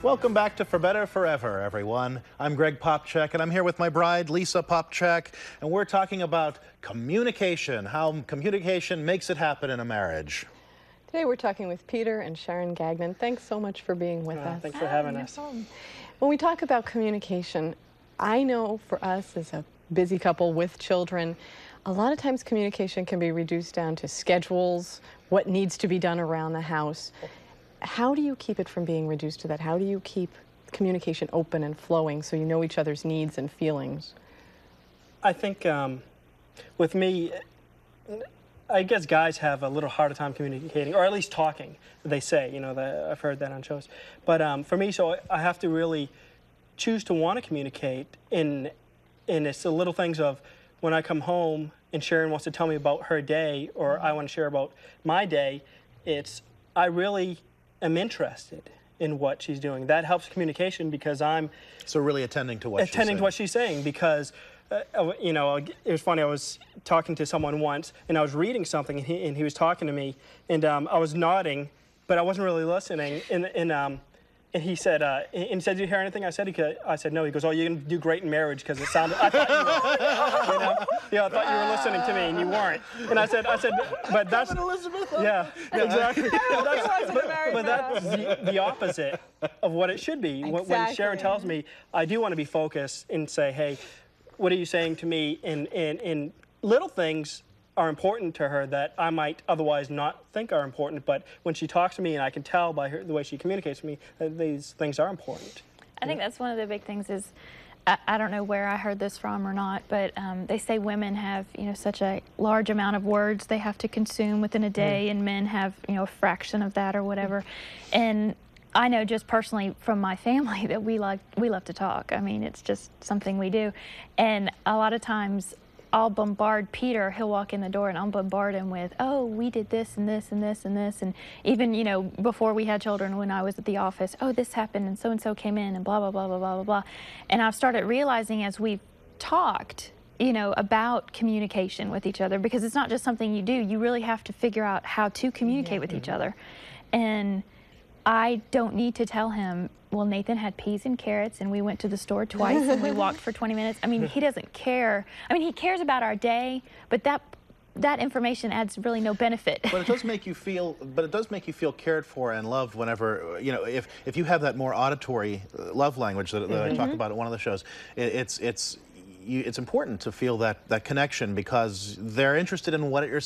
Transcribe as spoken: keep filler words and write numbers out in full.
Welcome back to For Better Forever, everyone. I'm Greg Popcak, and I'm here with my bride, Lisa Popcak, and we're talking about communication, how communication makes it happen in a marriage. Today we're talking with Peter and Sharon Gagnon. Thanks so much for being with Uh, us. thanks for having no us. problem. When we talk about communication, I know for us as a busy couple with children, a lot of times communication can be reduced down to schedules, what needs to be done around the house. How do you keep it from being reduced to that? How do you keep communication open and flowing so you know each other's needs and feelings? I think um, with me, I guess guys have a little harder time communicating, or at least talking, they say, you know, the, I've heard that on shows. But um, for me, so I have to really choose to want to communicate in, in it's the little things of when I come home and Sharon wants to tell me about her day, or I want to share about my day, it's, I really am interested in what she's doing. That helps communication because I'm So really attending to what she's attending saying. to what she's saying because, uh, you know, it was funny, I was talking to someone once and I was reading something and he, and he was talking to me and um, I was nodding, but I wasn't really listening. And, and, um, and he said, uh, and he said, did you hear anything I said? He could, I said, no. He goes, oh, you're going to do great in marriage because it sounded, I thought you were, you know, yeah, I thought you were listening to me and you weren't. And I said, I said, but that's, Elizabeth. yeah, exactly. But that's, wasn't but, married but for that's the, the opposite of what it should be. When- When Sharon Exactly. tells me, I do want to be focused and say, hey, what are you saying to me? And, and, and little things are important to her that I might otherwise not think are important, but when she talks to me and I can tell by her, the way she communicates with me that these things are important. I think that's one of the big things is, I, I don't know where I heard this from or not, but um, they say women have, you know, such a large amount of words they have to consume within a day, mm. and men have, you know, a fraction of that or whatever. Mm. And I know just personally from my family that we like, we love to talk. I mean, it's just something we do. And a lot of times I'll bombard Peter, he'll walk in the door and I'll bombard him with, oh, we did this and this and this and this. And even, you know, before we had children, when I was at the office, oh, this happened and so-and-so came in and blah, blah, blah, blah, blah, blah, blah. And I've started realizing as we've talked, you know, about communication with each other, because it's not just something you do, you really have to figure out how to communicate yeah. with each other. And I don't need to tell him, well, Nathan had peas and carrots and we went to the store twice and we walked for twenty minutes. I mean, he doesn't care. I mean, he cares about our day, but that that information adds really no benefit. But it does make you feel, but it does make you feel cared for and loved whenever, you know, if, if you have that more auditory love language that, that mm-hmm. I talk about at one of the shows, it, it's, it's, you, it's important to feel that, that connection because they're interested in what you're